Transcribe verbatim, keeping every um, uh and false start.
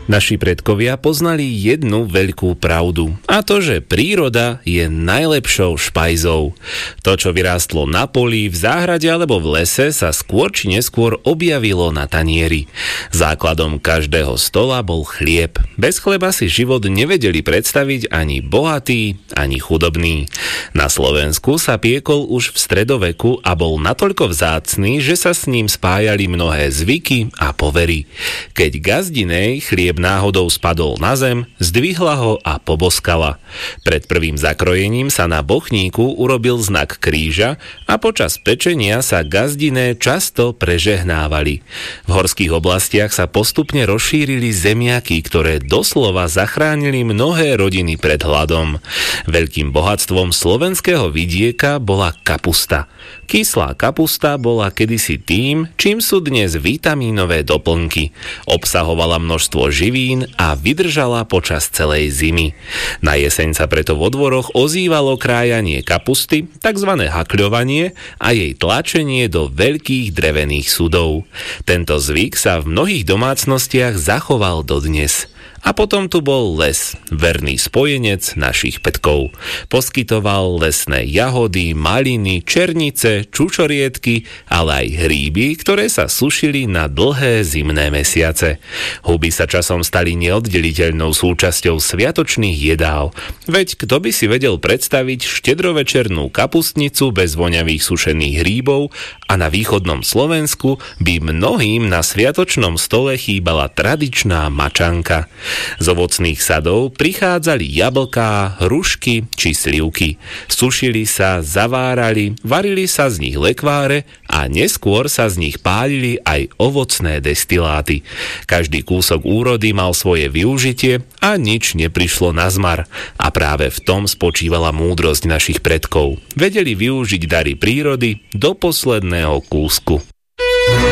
Naši predkovia poznali jednu veľkú pravdu, a to, že príroda je najlepšou špajzou. To, čo vyrástlo na poli, v záhrade alebo v lese, sa skôr či neskôr objavilo na tanieri. Základom každého stola bol chlieb. Bez chleba si život nevedeli predstaviť ani bohatý, ani chudobný. Na Slovensku sa piekol už v stredoveku a bol natoľko vzácny, že sa s ním spájali mnohé zvyky a povery. Keď gazdinej chlieb náhodou spadol na zem, zdvihla ho a poboskala. Pred prvým zakrojením sa na bochníku urobil znak kríža a počas pečenia sa gazdiné často prežehnávali. V horských oblastiach sa postupne rozšírili zemiaky, ktoré doslova zachránili mnohé rodiny pred hladom. Veľkým bohatstvom slovenského vidieka bola kapusta. Kyslá kapusta bola kedysi tým, čím sú dnes vitamínové doplnky. Obsahovala množstvo živín a vydržala počas celej zimy. Na jeseň sa preto vo dvoroch ozývalo krájanie kapusty, takzvané hakľovanie, a jej tlačenie do veľkých drevených sudov. Tento zvyk sa v mnohých domácnostiach zachoval dodnes. A potom tu bol les, verný spojenec našich pedkov. Poskytoval lesné jahody, maliny, černice, čučoriedky, ale aj hríby, ktoré sa sušili na dlhé zimné mesiace. Huby sa časom stali neoddeliteľnou súčasťou sviatočných jedál. Veď kto by si vedel predstaviť štedrovečernú kapustnicu bez voňavých sušených hríbov, a na východnom Slovensku by mnohým na sviatočnom stole chýbala tradičná mačanka. Z ovocných sadov prichádzali jablká, hrušky či slivky. Sušili sa, zavárali, varili sa z nich lekváre a neskôr sa z nich pálili aj ovocné destiláty. Každý kúsok úrody mal svoje využitie a nič neprišlo na zmar. A práve v tom spočívala múdrosť našich predkov. Vedeli využiť dary prírody do posledného kúsku.